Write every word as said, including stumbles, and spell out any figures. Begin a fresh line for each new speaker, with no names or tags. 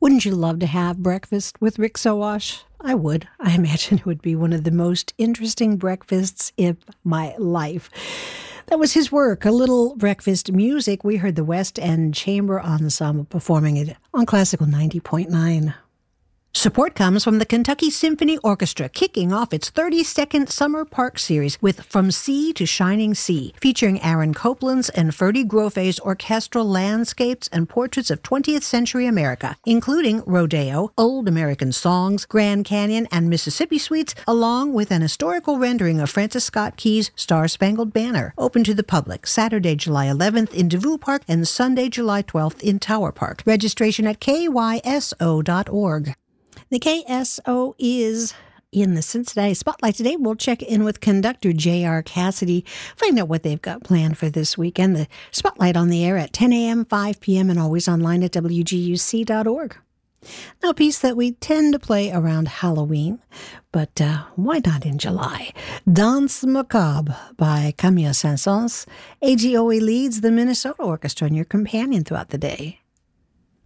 Wouldn't you love to have breakfast with Rick Sowash? I would. I imagine it would be one of the most interesting breakfasts in my life. That was his work, A Little Breakfast Music. We heard the West End Chamber Ensemble performing it on Classical ninety point nine. Support comes from the Kentucky Symphony Orchestra, kicking off its thirty-second Summer Park Series with From Sea to Shining Sea, featuring Aaron Copland's and Ferdy Groffe's orchestral landscapes and portraits of twentieth century America, including Rodeo, Old American Songs, Grand Canyon, and Mississippi Suites, along with an historical rendering of Francis Scott Key's Star-Spangled Banner. Open to the public Saturday, July eleventh in DeVue Park and Sunday, July twelfth in Tower Park. Registration at K Y S O dot org. The K S O is in the Cincinnati Spotlight today. We'll check in with conductor J R Cassidy, find out what they've got planned for this weekend. The Spotlight on the air at ten a.m., five p.m., and always online at W G U C dot org. Now, a piece that we tend to play around Halloween, but uh, why not in July? Danse Macabre by Camille Saint-Saëns. A G O E leads the Minnesota Orchestra and your companion throughout the day.